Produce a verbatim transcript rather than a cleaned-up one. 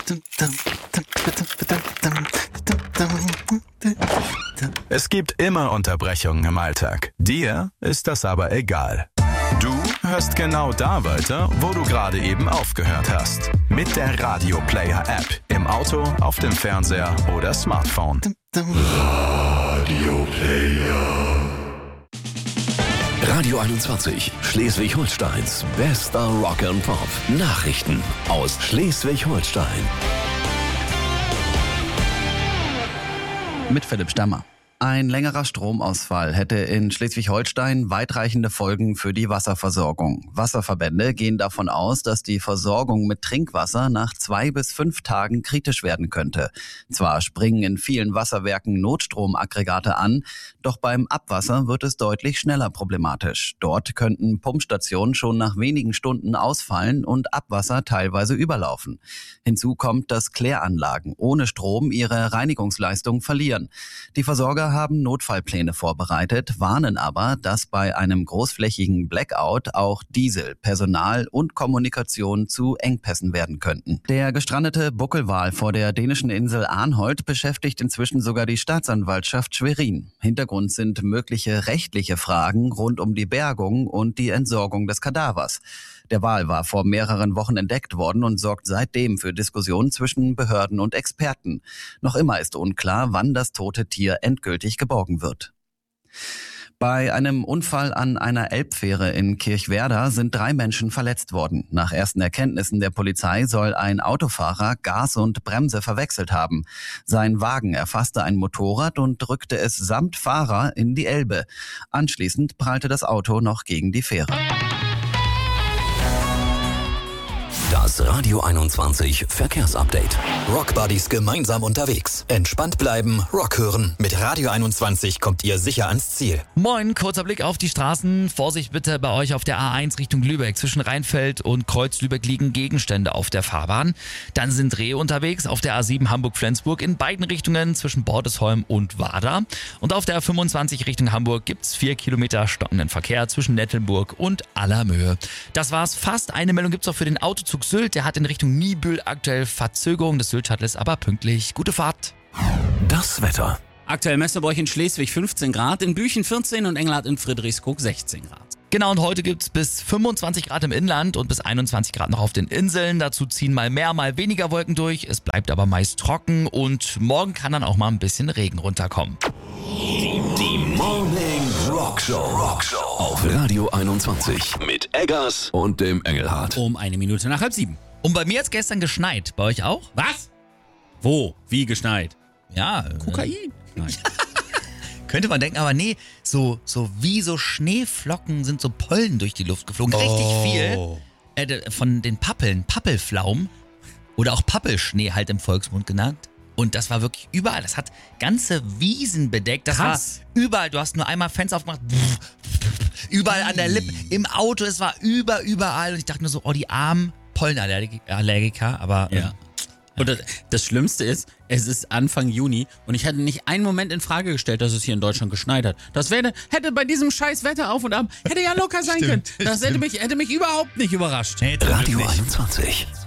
Es gibt immer Unterbrechungen im Alltag. Dir ist das aber egal. Du hörst genau da weiter, wo du gerade eben aufgehört hast. Mit der Radio Player App. Im Auto, auf dem Fernseher oder Smartphone. Radio Player. Radio einundzwanzig, Schleswig-Holsteins bester Rock and Pop. Nachrichten aus Schleswig-Holstein. Mit Philipp Stammer. Ein längerer Stromausfall hätte in Schleswig-Holstein weitreichende Folgen für die Wasserversorgung. Wasserverbände gehen davon aus, dass die Versorgung mit Trinkwasser nach zwei bis fünf Tagen kritisch werden könnte. Zwar springen in vielen Wasserwerken Notstromaggregate an, doch beim Abwasser wird es deutlich schneller problematisch. Dort könnten Pumpstationen schon nach wenigen Stunden ausfallen und Abwasser teilweise überlaufen. Hinzu kommt, dass Kläranlagen ohne Strom ihre Reinigungsleistung verlieren. Die Versorger haben Notfallpläne vorbereitet, warnen aber, dass bei einem großflächigen Blackout auch Diesel, Personal und Kommunikation zu Engpässen werden könnten. Der gestrandete Buckelwal vor der dänischen Insel Arnholt beschäftigt inzwischen sogar die Staatsanwaltschaft Schwerin. Hintergrund sind mögliche rechtliche Fragen rund um die Bergung und die Entsorgung des Kadavers. Der Wal war vor mehreren Wochen entdeckt worden und sorgt seitdem für Diskussionen zwischen Behörden und Experten. Noch immer ist unklar, wann das tote Tier endgültig geborgen wird. Bei einem Unfall an einer Elbfähre in Kirchwerder sind drei Menschen verletzt worden. Nach ersten Erkenntnissen der Polizei soll ein Autofahrer Gas und Bremse verwechselt haben. Sein Wagen erfasste ein Motorrad und drückte es samt Fahrer in die Elbe. Anschließend prallte das Auto noch gegen die Fähre. Das Radio einundzwanzig Verkehrsupdate. Rockbuddies gemeinsam unterwegs. Entspannt bleiben, Rock hören. Mit Radio einundzwanzig kommt ihr sicher ans Ziel. Moin, kurzer Blick auf die Straßen. Vorsicht bitte bei euch auf der A eins Richtung Lübeck. Zwischen Rheinfeld und Kreuz-Lübeck liegen Gegenstände auf der Fahrbahn. Dann sind Rehe unterwegs auf der A sieben Hamburg-Flensburg in beiden Richtungen zwischen Bordesholm und Wader. Und auf der A fünfundzwanzig Richtung Hamburg gibt's vier Kilometer stockenden Verkehr zwischen Nettelburg und Allermöhe. Das war's fast. Eine Meldung gibt's auch für den Autozug Sylt. Der hat in Richtung Niebüll aktuell Verzögerung. Das Sylt-Shuttle ist aber pünktlich. Gute Fahrt. Das Wetter. Aktuell messen wir euch in Schleswig fünfzehn Grad, in Büchen vierzehn und Engelhardt in Friedrichskoog sechzehn Grad. Genau, und heute gibt's bis fünfundzwanzig Grad im Inland und bis einundzwanzig Grad noch auf den Inseln. Dazu ziehen mal mehr, mal weniger Wolken durch. Es bleibt aber meist trocken und morgen kann dann auch mal ein bisschen Regen runterkommen. Die Morning Rock Show. Rock Show auf Radio einundzwanzig mit Eggers und dem Engelhardt. Um eine Minute nach halb sieben. Und bei mir hat's gestern geschneit. Bei euch auch? Was? Wo? Wie geschneit? Ja. Kokain? Nein. Könnte man denken, aber nee, so, so wie so Schneeflocken sind so Pollen durch die Luft geflogen. Oh. Richtig viel. Äh, von den Pappeln, Pappelflaumen oder auch Pappelschnee halt im Volksmund genannt. Und das war wirklich überall. Das hat ganze Wiesen bedeckt. Das Krass. war überall. Du hast nur einmal Fenster aufgemacht. Überall an der Lippe, im Auto. Es war über, überall. Und ich dachte nur so, oh, die armen Pollenallergiker. Aber Ja. Und das, das Schlimmste ist, es ist Anfang Juni und ich hätte nicht einen Moment in Frage gestellt, dass es hier in Deutschland geschneit hat. Das wäre, hätte bei diesem scheiß Wetter auf und ab, hätte ja locker sein können. Das hätte mich, hätte mich überhaupt nicht überrascht. Radio einundzwanzig.